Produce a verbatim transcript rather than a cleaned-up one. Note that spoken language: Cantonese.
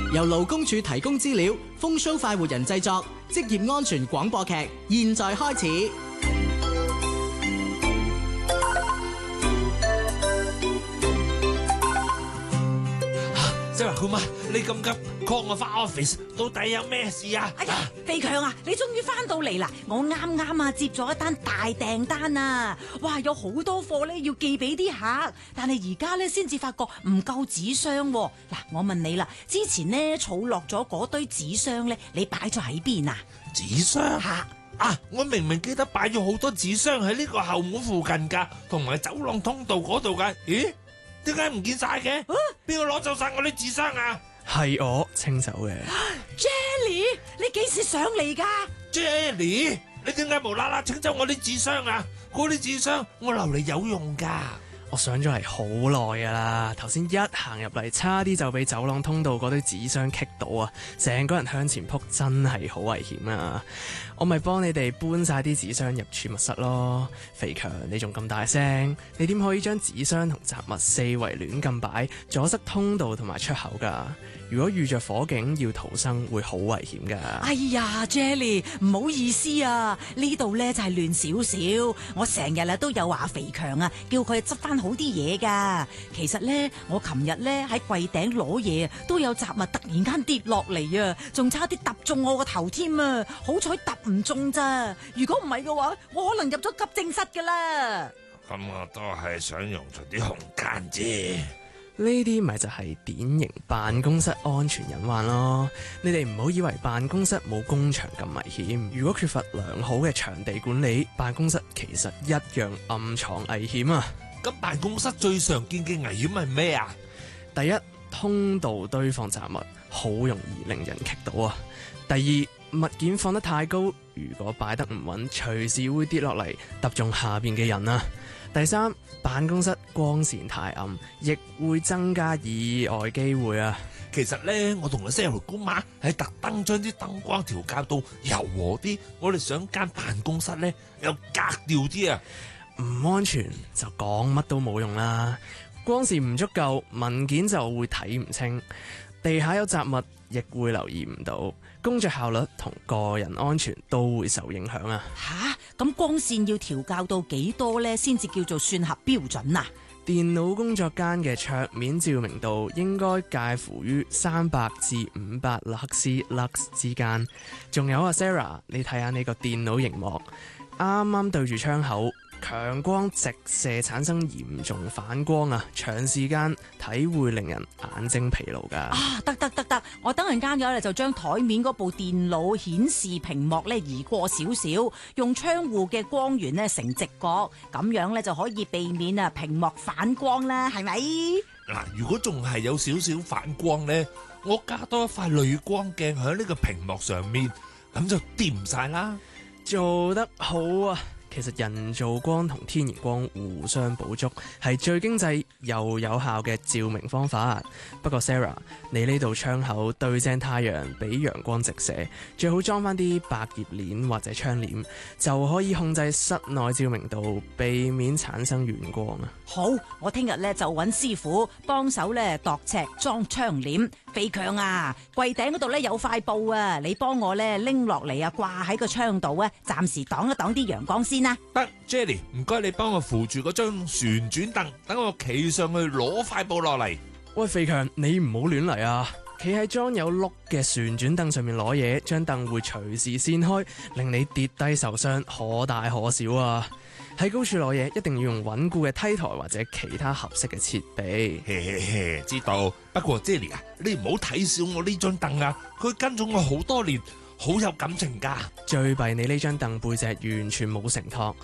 由勞工處提供資料，風騷快活人製作，職業安全廣播劇，現在開始。 Sarah姑媽，你咁急 call 我翻 office， 到底有咩事啊？ 哎呀，肥強啊，你終於翻到嚟啦！我啱啱啊接咗一單大訂單啊，哇，有好多貨咧要寄俾啲客，但係而家咧先至發覺唔夠紙箱。嗱，我問你啦，之前咧儲落咗嗰堆紙箱咧，你擺咗喺邊啊？ 紙箱吓啊！我明明記得擺咗好多紙箱喺呢個後門附近噶，同埋走廊通道嗰度噶。咦？點解唔見晒嘅？邊個攞走晒我啲紙箱啊？ 係我清走嘅。 Jelly，你幾時上嚟噶 ？Jelly，你點解無啦啦清走我啲紙箱啊？嗰啲紙箱我留嚟有用噶。 我上咗嚟好耐噶啦，頭先一行入嚟，差啲就俾走廊通道嗰堆紙箱棘到啊！成個人向前撲，真係好危險啊！我咪幫你哋搬晒啲紙箱入儲物室咯。肥強，你仲咁大聲，你點可以將紙箱同雜物四圍亂咁擺，阻塞通道同埋出口噶？如果遇着火警要逃生，會好危險噶。 哎呀 ，Jelly， 唔好意思啊，呢度咧就係亂少少。我成日啊都有話肥強啊，叫佢執翻好啲嘢噶。其實咧，我琴日咧喺櫃頂攞嘢，都有雜物突然間跌落嚟啊，仲差啲揼中我個頭添啊！好彩揼唔中咋，如果唔係嘅話，我可能入咗急症室噶啦。 咁我都係想用出啲空間啫。 呢啲咪就係典型辦公室安全隱患咯！你哋唔好以為辦公室冇工場咁危險，如果缺乏良好嘅場地管理，辦公室其實一樣暗藏危險啊！ 咁辦公室最常見嘅危險係咩啊？ 第一，通道堆放雜物，好容易令人棘到啊！第二，物件放得太高，如果擺得唔穩，隨時會跌落嚟，揼中下邊嘅人啊！第三，辦公室光線太暗，亦會增加意外機會啊！ 其實咧，我同阿 Sarah 姑媽係特登將啲燈光調校到柔和啲，我哋想間辦公室咧有格調啲啊！ 唔安全就講乜都冇用啦，光線唔足夠，文件就會睇唔清，地下有雜物亦會留意唔到，工作效率同個人安全都會受影響啊！ 吓，咁光線要調校到幾多呢？先至叫做算合標準啊？ 電腦工作間嘅桌面照明度應該介乎於三百至五百勒克斯 lux 之間。仲有啊 Sarah， 你睇下你個電腦熒幕，啱啱對住窗口，強光直射產生嚴重反光啊！長時間睇會令人眼睛疲勞噶。 啊，得得得得，我等陣間嘅咧就將台面嗰部電腦顯示屏幕咧移過少少，用窗戶嘅光源咧成直角，咁樣咧就可以避免啊屏幕反光啦，係咪？ 嗱，如果仲係有少少反光咧，我加多一塊濾光鏡喺呢個屏幕上面，咁就掂晒啦。 做得好啊！其實人造光同天然光互相補足，係最經濟又有效嘅照明方法。不過 Sarah， 你呢度窗口對正太陽，俾陽光直射，最好裝翻啲百葉簾或者窗簾，就可以控制室內照明度，避免產生眩光啊！ 好，我聽日咧就揾師傅幫手咧度尺裝窗簾。肥強啊，櫃頂嗰度咧有塊布啊，你幫我咧拎落嚟啊，掛喺個窗度啊，暫時擋一擋啲陽光先啦。 得 ，Jelly， 唔該你幫我扶住嗰張旋轉凳，等我企上去攞塊布落嚟。 喂，肥強，你唔好亂嚟啊！企喺裝有碌嘅旋轉凳上面攞嘢，張凳會隨時掀開，令你跌低受傷，可大可小啊！喺高處攞嘢一定要用穩固嘅梯台或者其他合適嘅設備。 嘿嘿嘿，知道。不過 Jelly 啊，你唔好睇小我呢張凳啊，佢跟咗我好多年，好有感情噶。 最弊你呢張凳背脊完全冇承托。